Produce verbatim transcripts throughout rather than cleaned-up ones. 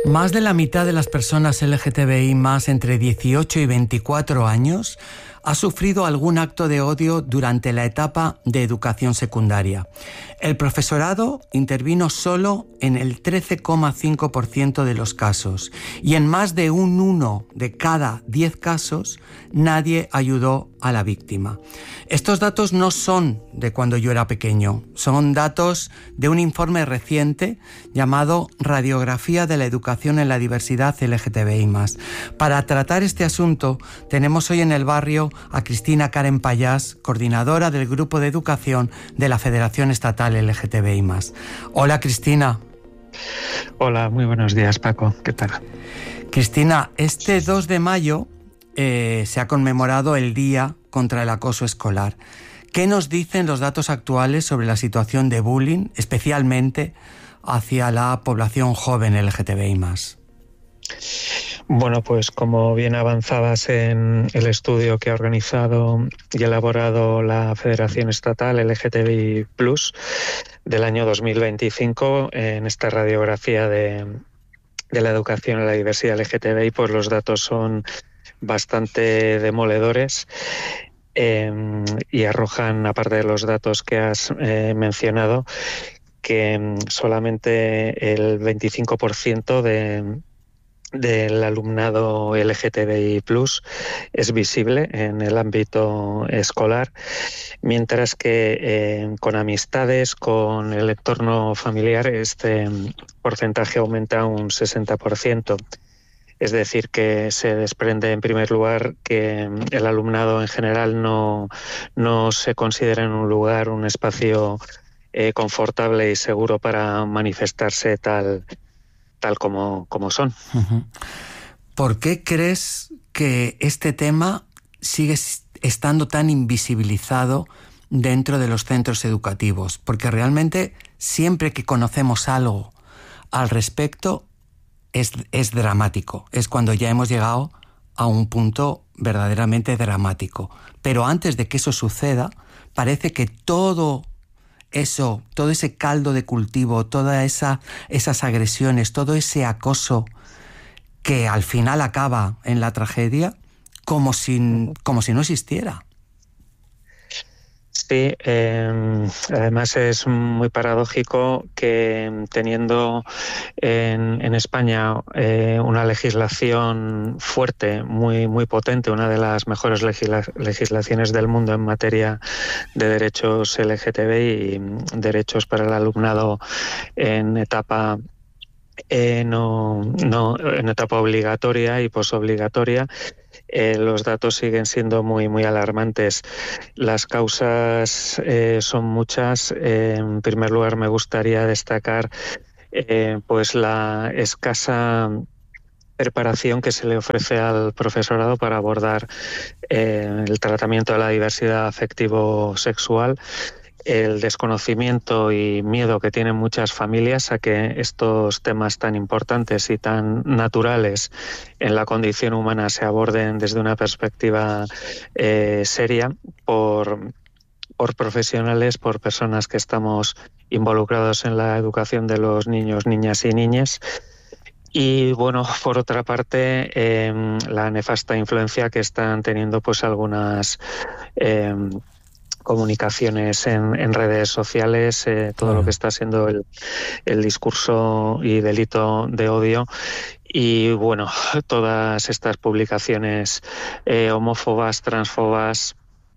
Más de la mitad de las personas L G T B I más entre dieciocho y veinticuatro años ha sufrido algún acto de odio durante la etapa de educación secundaria. El profesorado intervino solo en el trece coma cinco por ciento de los casos y en más de un uno de cada diez casos nadie ayudó a la víctima. Estos datos no son de cuando yo era pequeño, son datos de un informe reciente llamado Radiografía de la Educación en la Diversidad L G T B I más. Para tratar este asunto tenemos hoy en el barrio a Cristina Karen Payás, coordinadora del Grupo de Educación de la Federación Estatal L G T B I más. Hola, Cristina. Hola, muy buenos días, Paco. ¿Qué tal? Cristina, este dos de mayo eh, se ha conmemorado el Día contra el Acoso Escolar. ¿Qué nos dicen los datos actuales sobre la situación de bullying, especialmente hacia la población joven L G T B I más? Bueno, pues como bien avanzabas en el estudio que ha organizado y elaborado la Federación Estatal L G T B I plus del año dos mil veinticinco, en esta radiografía de, de la educación en la diversidad L G T B I, pues los datos son bastante demoledores eh, y arrojan, aparte de los datos que has eh, mencionado, que solamente el veinticinco por ciento de del alumnado L G T B I plus es visible en el ámbito escolar, mientras que eh, con amistades, con el entorno familiar, este porcentaje aumenta un sesenta por ciento. Es decir, que se desprende en primer lugar que el alumnado en general no, no se considera en un lugar, un espacio eh, confortable y seguro para manifestarse tal tal como, como son. ¿Por qué crees que este tema sigue estando tan invisibilizado dentro de los centros educativos? Porque realmente siempre que conocemos algo al respecto es, es dramático, es cuando ya hemos llegado a un punto verdaderamente dramático. Pero antes de que eso suceda, parece que todo eso, todo ese caldo de cultivo, todas esa, esas agresiones, todo ese acoso que al final acaba en la tragedia, como si, como si no existiera. Sí, eh, además es muy paradójico que teniendo en, en España eh, una legislación fuerte, muy, muy potente, una de las mejores legisla- legislaciones del mundo en materia de derechos L G T B I y derechos para el alumnado en etapa eh, no, no en etapa obligatoria y posobligatoria. Eh, los datos siguen siendo muy, muy alarmantes. Las causas eh, son muchas. Eh, en primer lugar, me gustaría destacar eh, pues la escasa preparación que se le ofrece al profesorado para abordar eh, el tratamiento de la diversidad afectivo-sexual, el desconocimiento y miedo que tienen muchas familias a que estos temas tan importantes y tan naturales en la condición humana se aborden desde una perspectiva eh, seria por, por profesionales, por personas que estamos involucrados en la educación de los niños, niñas y niñas. Y bueno, por otra parte, eh, la nefasta influencia que están teniendo pues algunas eh, comunicaciones en, en redes sociales, eh, todo lo que está siendo el, el discurso y delito de odio. Y bueno, todas estas publicaciones eh, homófobas, transfobas,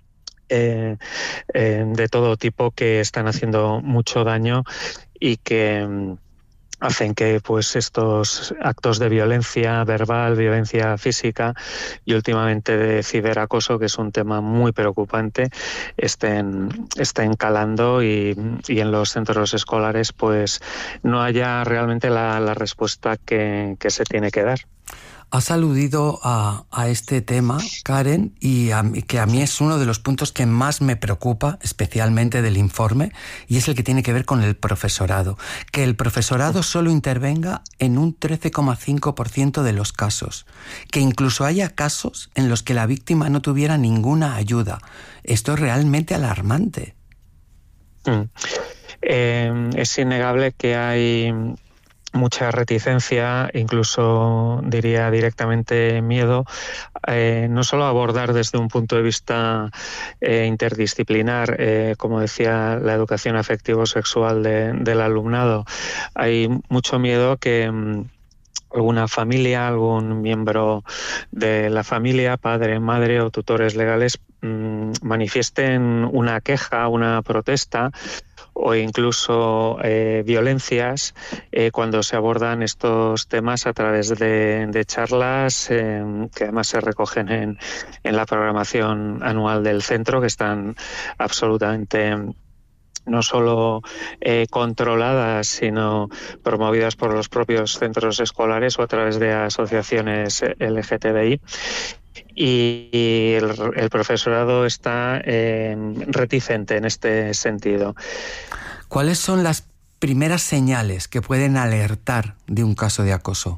eh, eh, de todo tipo, que están haciendo mucho daño y que hacen que pues estos actos de violencia verbal, violencia física y últimamente de ciberacoso, que es un tema muy preocupante, estén, estén calando y, y en los centros escolares pues no haya realmente la, la respuesta que, que se tiene que dar. Has aludido a, a este tema, Karen, y a, que a mí es uno de los puntos que más me preocupa, especialmente del informe, y es el que tiene que ver con el profesorado. Que el profesorado solo intervenga en un trece coma cinco por ciento de los casos. Que incluso haya casos en los que la víctima no tuviera ninguna ayuda. Esto es realmente alarmante. Mm. Eh, es innegable que hay mucha reticencia, incluso diría directamente miedo, eh, no solo abordar desde un punto de vista eh, interdisciplinar, eh, como decía, la educación afectivo-sexual de, del alumnado. Hay mucho miedo que mm, alguna familia, algún miembro de la familia, padre, madre o tutores legales, mmm, manifiesten una queja, una protesta o incluso eh, violencias eh, cuando se abordan estos temas a través de, de charlas eh, que además se recogen en, en la programación anual del centro, que están absolutamente no solo eh, controladas, sino promovidas por los propios centros escolares o a través de asociaciones L G T B I. Y el, el profesorado está eh, reticente en este sentido. ¿Cuáles son las primeras señales que pueden alertar de un caso de acoso?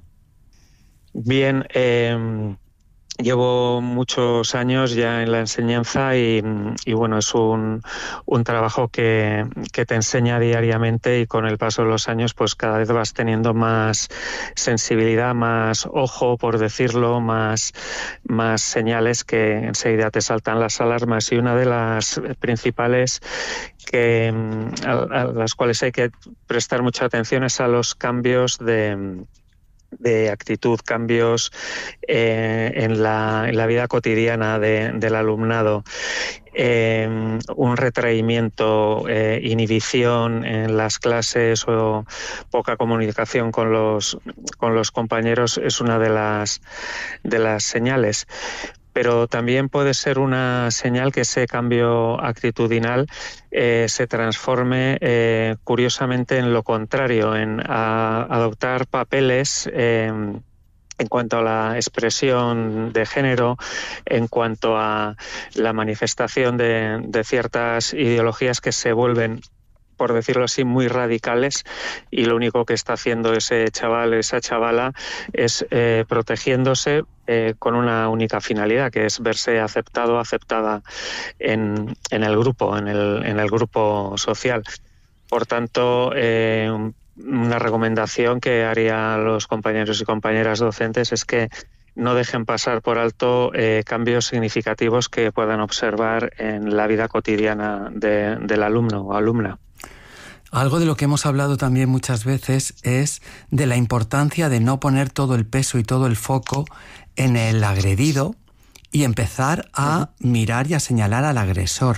Bien, eh, llevo muchos años ya en la enseñanza y, y bueno, es un, un trabajo que, que te enseña diariamente, y con el paso de los años pues cada vez vas teniendo más sensibilidad, más ojo, por decirlo, más, más señales que enseguida te saltan las alarmas, y una de las principales que, a, a las cuales hay que prestar mucha atención es a los cambios de de actitud, cambios eh, en, la, en la vida cotidiana de, del alumnado, eh, un retraimiento, eh, inhibición en las clases o poca comunicación con los, con los compañeros es una de las, de las señales. Pero también puede ser una señal que ese cambio actitudinal eh, se transforme eh, curiosamente en lo contrario, en a, adoptar papeles eh, en cuanto a la expresión de género, en cuanto a la manifestación de, de ciertas ideologías que se vuelven, por decirlo así, muy radicales, y lo único que está haciendo ese chaval, esa chavala, es eh, protegiéndose eh, con una única finalidad, que es verse aceptado, aceptada en, en el grupo, en el, en el grupo social. Por tanto, eh, una recomendación que haría a los compañeros y compañeras docentes es que no dejen pasar por alto eh, cambios significativos que puedan observar en la vida cotidiana de, del alumno o alumna. Algo de lo que hemos hablado también muchas veces es de la importancia de no poner todo el peso y todo el foco en el agredido y empezar a mirar y a señalar al agresor.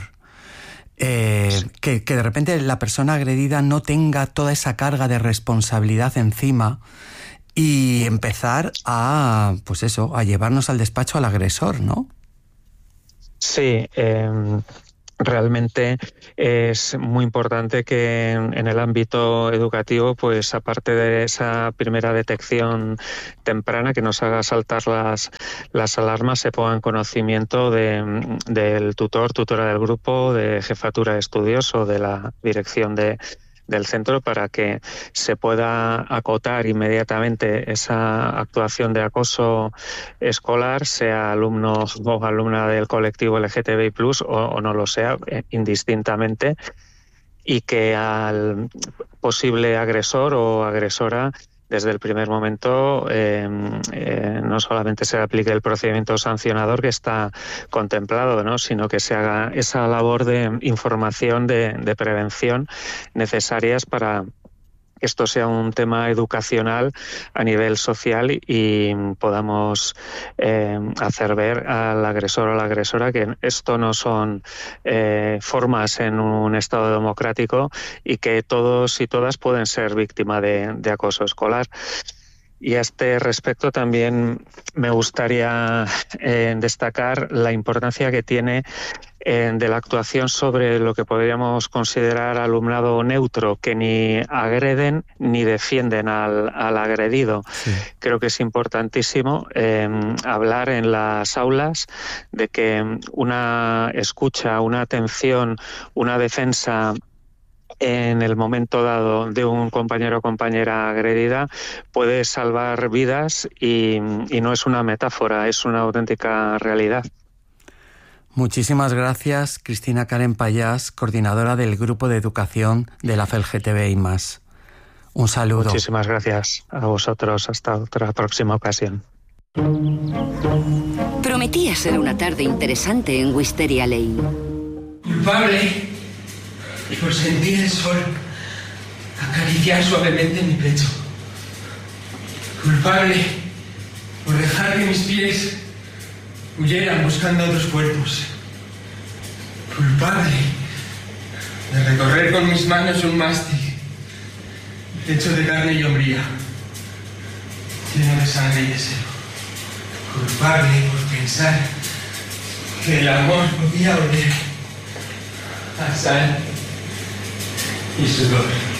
Eh, que, que de repente la persona agredida no tenga toda esa carga de responsabilidad encima y empezar a, pues eso, a llevarnos al despacho al agresor, ¿no? Sí, eh... realmente es muy importante que en, en el ámbito educativo, pues aparte de esa primera detección temprana que nos haga saltar las, las alarmas, se ponga en conocimiento de, del tutor, tutora del grupo, de jefatura de estudios o de la dirección de del centro, para que se pueda acotar inmediatamente esa actuación de acoso escolar, sea alumno o alumna del colectivo L G T B I plus, o, o no lo sea, indistintamente, y que al posible agresor o agresora desde el primer momento eh, eh, no solamente se aplique el procedimiento sancionador que está contemplado, ¿no?, sino que se haga esa labor de información, de, de prevención necesarias para que esto sea un tema educacional a nivel social y podamos eh, hacer ver al agresor o a la agresora que esto no son eh, formas en un Estado democrático y que todos y todas pueden ser víctimas de, de acoso escolar. Y a este respecto también me gustaría eh, destacar la importancia que tiene eh, de la actuación sobre lo que podríamos considerar alumnado neutro, que ni agreden ni defienden al, al agredido. Sí. Creo que es importantísimo eh, hablar en las aulas de que una escucha, una atención, una defensa en el momento dado de un compañero o compañera agredida puede salvar vidas y, y no es una metáfora, es una auténtica realidad. Muchísimas gracias, Cristina Karen Payás, coordinadora del Grupo de Educación de la F L G T B I más. Un saludo. Muchísimas gracias a vosotros. Hasta otra próxima ocasión. Prometía ser una tarde interesante en Wisteria Lane. Culpable por sentir el sol acariciar suavemente mi pecho. Culpable por dejar que mis pies huyeran buscando otros cuerpos. Culpable de recorrer con mis manos un mástil hecho de carne y hombría, lleno de sangre y deseo. Culpable por pensar que el amor podía oler a sal y sudor.